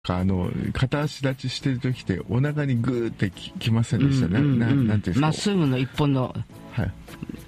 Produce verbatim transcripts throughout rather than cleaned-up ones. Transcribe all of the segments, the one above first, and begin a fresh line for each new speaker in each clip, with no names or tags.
あの片足立ちしてる時ってお腹にグーってき, きませんでしたね、
うんうんうん、
なんていうんですか、
まっすぐの一本の、はい、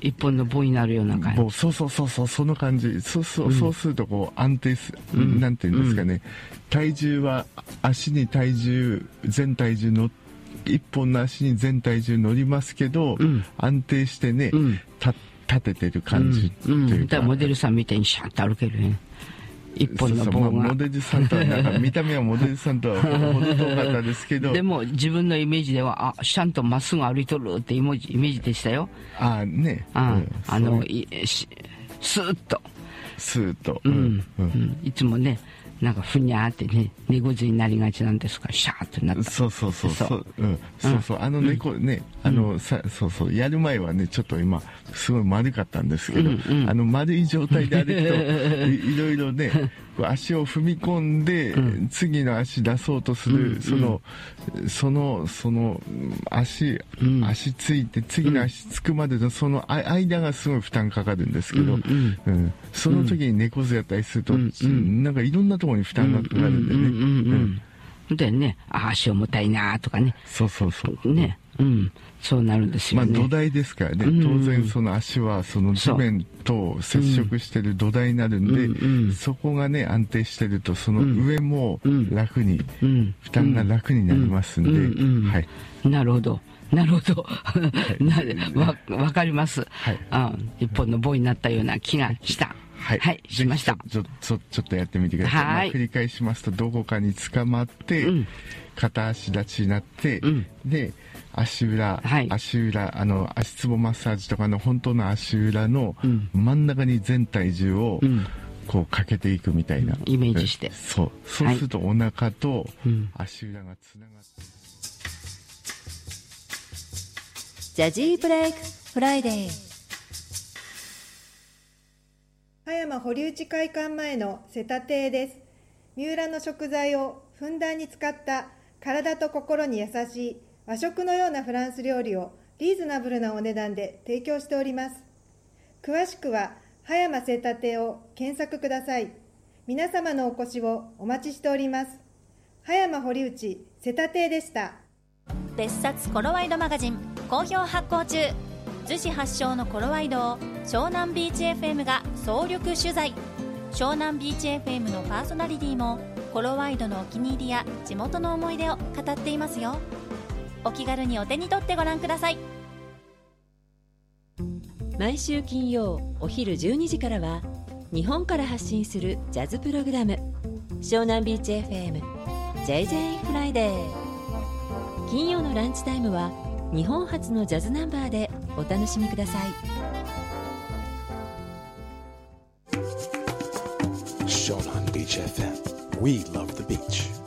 一本の棒になるような感じ。
そうそうそうそう、その感じ。そうそう、うん、そうするとこう安定す、うん、なんていうんですかね、うん、体重は足に体重全体重の一本の足に全体重乗りますけど、うん、安定してね、うん、立ててる感じっていうか、うんうん、
だからモデルさんみたいにシャンと歩けるね。一本の棒が。
そうそう、まあ、モデルさんとはなんか見た目はモデルさんとはほど遠かったですけど
でも自分のイメージではあシャンとまっすぐ歩いとるってイメージイメージでしたよ。
ああね、
あ、うん、あのいスーッと
スーッと、
うんうんうん、いつもねなんかふにゃーってね猫背になりがちなんですからシャーってなった。
そうそうそうそう、うん、そうそう、あの猫、うん、ねあのさそうそうやる前はねちょっと今すごい丸かったんですけど、うんうん、あの丸い状態で歩くと い, いろいろね足を踏み込んで、うん、次の足出そうとする、うん、その、うん、そのその足、うん、足ついて次の足つくまでのその間がすごい負担かかるんですけど、うんうんうん、その時に猫背やったりすると、うんうん、なんかいろんなところに負担がかかるんでね、うんうんうん
うん、でね足重たいなとかね、
そうそうそう
ね、うん、そうなるんですよね。
まあ土台ですからね、うんうん、当然その足はその地面と接触してる土台になるんで、うんうん、そこがね安定してるとその上も楽に、うん、負担が楽になりますんで、うんうんうん、はい、
なるほどなるほど、はい、わ, わかります、はい、あ一本の棒になったような気がした、はい、はい、しました。
ちょちょちょっとやってみてください。はい、まあ、繰り返しますとどこかに捕まって、うん、片足立ちになって、うん、で足裏、はい、足裏あの足つぼマッサージとかの本当の足裏の真ん中に全体重を、うん、こうかけていくみたいな、
イメージして、
そうそうするとお腹と足裏がつながって、うん、
ジャジーブレイクフライデー。
葉山堀内会館前の瀬田亭です。三浦の食材をふんだんに使った体と心に優しい和食のようなフランス料理をリーズナブルなお値段で提供しております。詳しくは葉山瀬田亭を検索ください。皆様のお越しをお待ちしております。葉山堀内瀬田亭でした。
別冊コロワイドマガジン好評発行中。逗子発祥のコロワイドを湘南ビーチ エフエム が総力取材。湘南ビーチ エフエム のパーソナリティもコロワイドのお気に入りや地元の思い出を語っていますよ。お気軽にお手に取ってご覧ください。
毎週金曜お昼じゅうにじからは日本から発信するジャズプログラム湘南ビーチ エフエム ジェイジェイ フライデー。金曜のランチタイムは日本初のジャズナンバーでお楽しみください。
湘南ビーチ エフエム We love the beach.